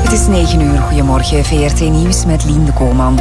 Het is 9 uur. Goedemorgen, VRT Nieuws met Lien de Koolman.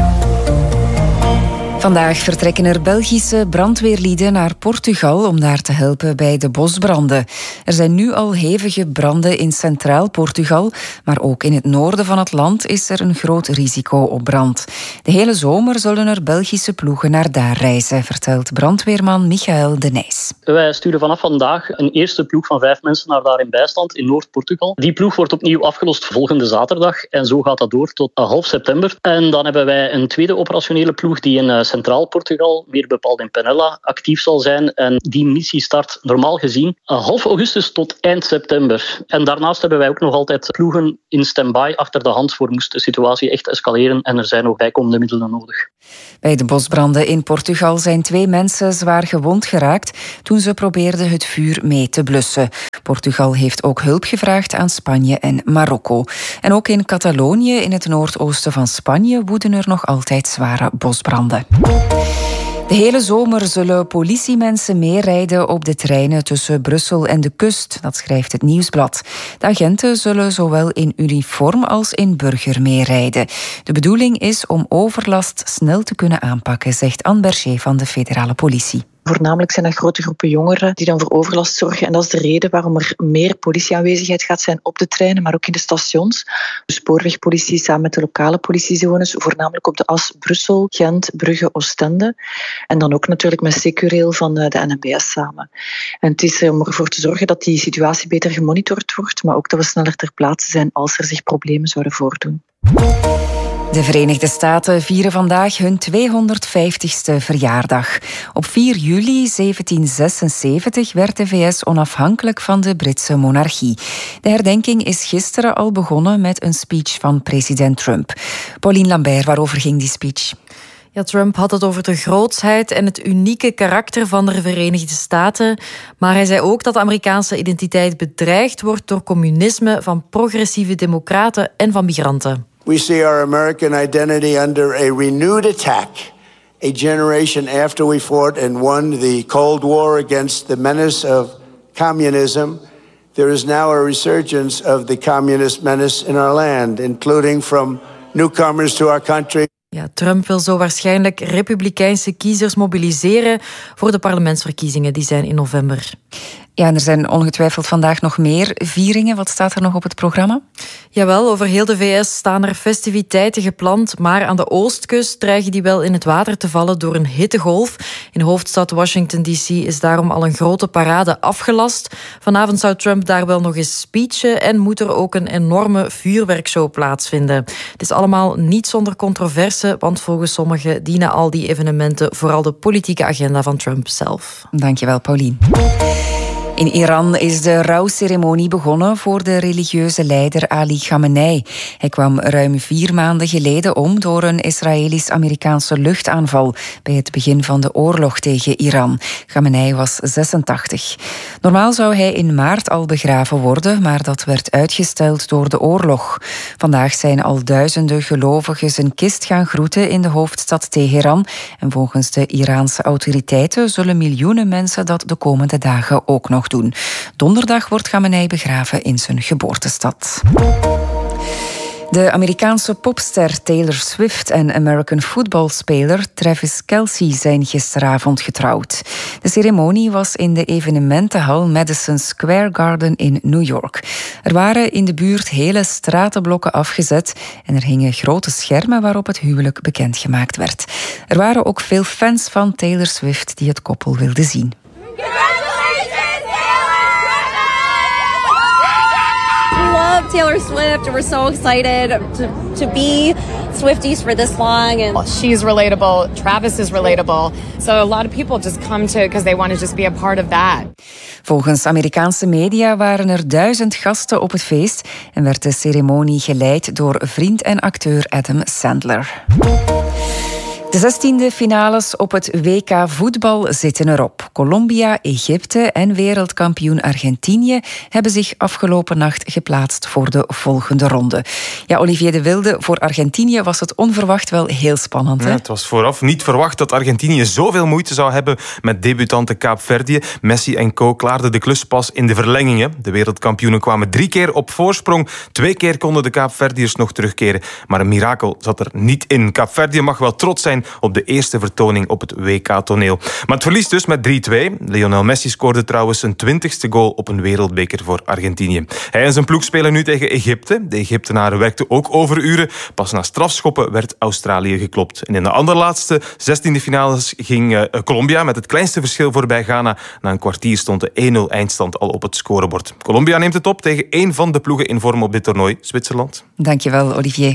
Vandaag vertrekken er Belgische brandweerlieden naar Portugal om daar te helpen bij de bosbranden. Er zijn nu al hevige branden in centraal Portugal, maar ook in het noorden van het land is er een groot risico op brand. De hele zomer zullen er Belgische ploegen naar daar reizen, vertelt brandweerman Michael de Nijs. Wij sturen vanaf vandaag een eerste ploeg van 5 mensen naar daar in bijstand in Noord-Portugal. Die ploeg wordt opnieuw afgelost volgende zaterdag en zo gaat dat door tot half september. En dan hebben wij een tweede operationele ploeg die in centraal Portugal, meer bepaald in Penella, actief zal zijn. En die missie start normaal gezien half augustus tot eind september. En daarnaast hebben wij ook nog altijd ploegen in stand-by achter de hand voor moest de situatie echt escaleren en er zijn nog bijkomende middelen nodig. Bij de bosbranden in Portugal zijn 2 mensen zwaar gewond geraakt toen ze probeerden het vuur mee te blussen. Portugal heeft ook hulp gevraagd aan Spanje en Marokko. En ook in Catalonië, in het noordoosten van Spanje, woeden er nog altijd zware bosbranden. De hele zomer zullen politiemensen meerijden op de treinen tussen Brussel en de kust, dat schrijft het Nieuwsblad. De agenten zullen zowel in uniform als in burger meerijden. De bedoeling is om overlast snel te kunnen aanpakken, zegt Anne Berger van de federale politie. Voornamelijk zijn dat grote groepen jongeren die dan voor overlast zorgen. En dat is de reden waarom er meer politieaanwezigheid gaat zijn op de treinen, maar ook in de stations. De spoorwegpolitie samen met de lokale politiezones, voornamelijk op de as Brussel, Gent, Brugge, Oostende. En dan ook natuurlijk met Securail van de NMBS samen. En het is om ervoor te zorgen dat die situatie beter gemonitord wordt, maar ook dat we sneller ter plaatse zijn als er zich problemen zouden voordoen. De Verenigde Staten vieren vandaag hun 250ste verjaardag. Op 4 juli 1776 werd de VS onafhankelijk van de Britse monarchie. De herdenking is gisteren al begonnen met een speech van president Trump. Pauline Lambert, waarover ging die speech? Ja, Trump had het over de grootsheid en het unieke karakter van de Verenigde Staten. Maar hij zei ook dat de Amerikaanse identiteit bedreigd wordt door communisme, van progressieve democraten en van migranten. We see our American identity under a renewed attack. A generation after we fought and won the Cold War against the menace of communism, there is now a resurgence of the communist menace in our land, including from newcomers to our country. Ja, Trump wil zo waarschijnlijk republikeinse kiezers mobiliseren voor de parlementsverkiezingen die zijn in november. Ja, en er zijn ongetwijfeld vandaag nog meer vieringen. Wat staat er nog op het programma? Jawel, over heel de VS staan er festiviteiten gepland, maar aan de oostkust dreigen die wel in het water te vallen door een hittegolf. In de hoofdstad Washington D.C. is daarom al een grote parade afgelast. Vanavond zou Trump daar wel nog eens speechen en moet er ook een enorme vuurwerkshow plaatsvinden. Het is allemaal niet zonder controverse, want volgens sommigen dienen al die evenementen vooral de politieke agenda van Trump zelf. Dankjewel, Pauline. In Iran is de rouwceremonie begonnen voor de religieuze leider Ali Khamenei. Hij kwam ruim 4 maanden geleden om door een Israëlisch-Amerikaanse luchtaanval bij het begin van de oorlog tegen Iran. Khamenei was 86. Normaal zou hij in maart al begraven worden, maar dat werd uitgesteld door de oorlog. Vandaag zijn al duizenden gelovigen zijn kist gaan groeten in de hoofdstad Teheran. En volgens de Iraanse autoriteiten zullen miljoenen mensen dat de komende dagen ook nog doen. Donderdag wordt Khamenei begraven in zijn geboortestad. De Amerikaanse popster Taylor Swift en American footballspeler Travis Kelce zijn gisteravond getrouwd. De ceremonie was in de evenementenhal Madison Square Garden in New York. Er waren in de buurt hele stratenblokken afgezet en er hingen grote schermen waarop het huwelijk bekendgemaakt werd. Er waren ook veel fans van Taylor Swift die het koppel wilden zien. Taylor Swift. We're so excited to be Swifties for this long. And she's relatable. Travis is relatable. So a lot of people just come to because they want to just be a part of that. Volgens Amerikaanse media waren er 1000 gasten op het feest en werd de ceremonie geleid door vriend en acteur Adam Sandler. De 16e finales op het WK voetbal zitten erop. Colombia, Egypte en wereldkampioen Argentinië hebben zich afgelopen nacht geplaatst voor de volgende ronde. Ja, Olivier de Wilde, voor Argentinië was het onverwacht wel heel spannend. Hè? Ja, het was vooraf niet verwacht dat Argentinië zoveel moeite zou hebben met debutante Kaapverdië. Messi en co. klaarden de klus pas in de verlengingen. De wereldkampioenen kwamen 3 keer op voorsprong. 2 keer konden de Kaapverdiërs nog terugkeren. Maar een mirakel zat er niet in. Kaapverdië mag wel trots zijn op de eerste vertoning op het WK-toneel. Maar het verliest dus met 3-2. Lionel Messi scoorde trouwens zijn 20ste goal op een wereldbeker voor Argentinië. Hij en zijn ploeg spelen nu tegen Egypte. De Egyptenaren werkten ook overuren. Pas na strafschoppen werd Australië geklopt. En in de allerlaatste 16e finales ging Colombia met het kleinste verschil voorbij Ghana. Na een kwartier stond de 1-0 eindstand al op het scorebord. Colombia neemt het op tegen één van de ploegen in vorm op dit toernooi, Zwitserland. Dankjewel, Olivier.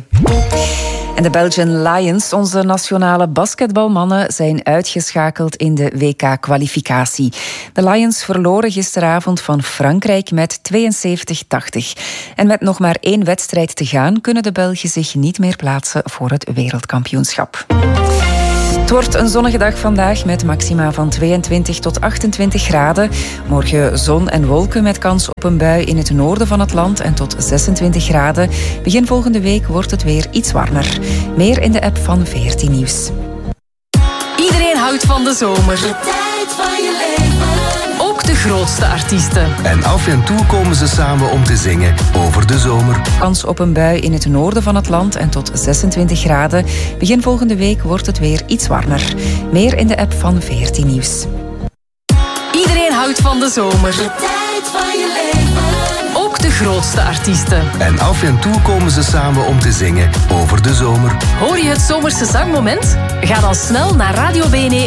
En de Belgian Lions, onze nationale basketbalmannen, zijn uitgeschakeld in de WK-kwalificatie. De Lions verloren gisteravond van Frankrijk met 72-80. En met nog maar 1 wedstrijd te gaan, kunnen de Belgen zich niet meer plaatsen voor het wereldkampioenschap. Het wordt een zonnige dag vandaag met maxima van 22 tot 28 graden. Morgen zon en wolken met kans op een bui in het noorden van het land en tot 26 graden. Begin volgende week wordt het weer iets warmer. Meer in de app van VRT Nieuws. Iedereen houdt van de zomer. De tijd van je leven. Ook de grootste artiesten. En af en toe komen ze samen om te zingen over de zomer. Kans op een bui in het noorden van het land en tot 26 graden. Begin volgende week wordt het weer iets warmer. Meer in de app van VRT Nieuws. Iedereen houdt van de zomer. De tijd van je leven. Ook de grootste artiesten. En af en toe komen ze samen om te zingen over de zomer. Hoor je het zomerse zangmoment? Ga dan snel naar Radio BNE